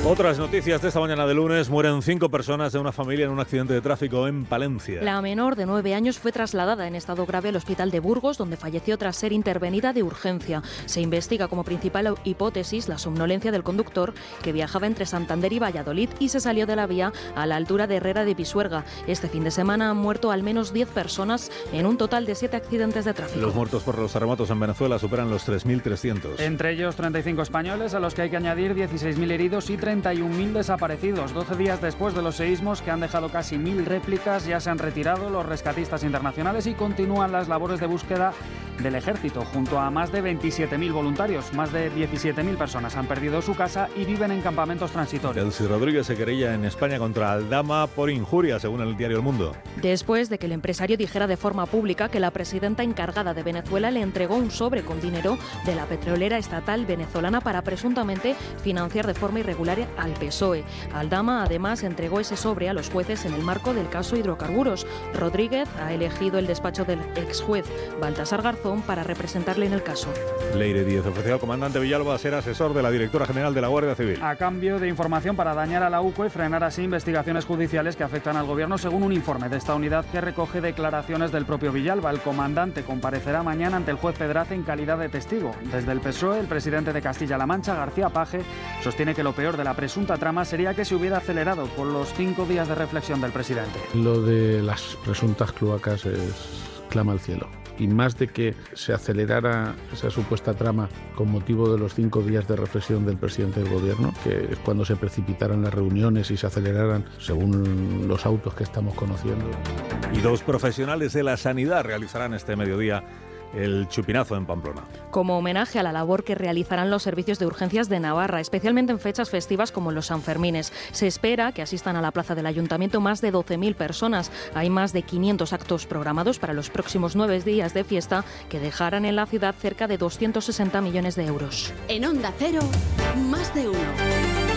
Otras noticias de esta mañana de lunes. Mueren 5 personas de una familia en un accidente de tráfico en Palencia. La menor de 9 años fue trasladada en estado grave al hospital de Burgos, donde falleció tras ser intervenida de urgencia. Se investiga como principal hipótesis la somnolencia del conductor, que viajaba entre Santander y Valladolid y se salió de la vía a la altura de Herrera de Pisuerga. Este fin de semana han muerto al menos 10 personas en un total de 7 accidentes de tráfico. Los muertos por los terremotos en Venezuela superan los 3.300. Entre ellos 35 españoles, a los que hay que añadir 16.000 heridos y 31.000 desaparecidos. 12 días después de los seísmos, que han dejado casi 1.000 réplicas, ya se han retirado los rescatistas internacionales y continúan las labores de búsqueda del ejército, junto a más de 27.000 voluntarios. Más de 17.000 personas han perdido su casa y viven en campamentos transitorios. Delcy Rodríguez se querella en España contra Aldama por injuria, según el diario El Mundo. Después de que el empresario dijera de forma pública que la presidenta encargada de Venezuela le entregó un sobre con dinero de la petrolera estatal venezolana para presuntamente financiar de forma irregular al PSOE. Aldama además entregó ese sobre a los jueces en el marco del caso Hidrocarburos. Rodríguez ha elegido el despacho del exjuez Baltasar Garzón para representarle en el caso. Leire Díez ofreció al comandante Villalba a ser asesor de la directora general de la Guardia Civil. A cambio de información para dañar a la UCO y frenar así investigaciones judiciales que afectan al gobierno, según un informe de esta unidad que recoge declaraciones del propio Villalba. El comandante comparecerá mañana ante el juez Pedraza en calidad de testigo. Desde el PSOE, el presidente de Castilla-La Mancha, García Paje, sostiene que lo peor de la presunta trama sería que se hubiera acelerado con los 5 días de reflexión del presidente. Lo de las presuntas cloacas clama al cielo. Y más de que se acelerara esa supuesta trama con motivo de los 5 días de reflexión del presidente del gobierno, que es cuando se precipitaran las reuniones y se aceleraran según los autos que estamos conociendo. Y 2 profesionales de la sanidad realizarán este mediodía el chupinazo en Pamplona. Como homenaje a la labor que realizarán los servicios de urgencias de Navarra, especialmente en fechas festivas como los Sanfermines. Se espera que asistan a la plaza del Ayuntamiento más de 12.000 personas. Hay más de 500 actos programados para los próximos 9 días de fiesta que dejarán en la ciudad cerca de 260 millones de euros. En Onda Cero, más de uno.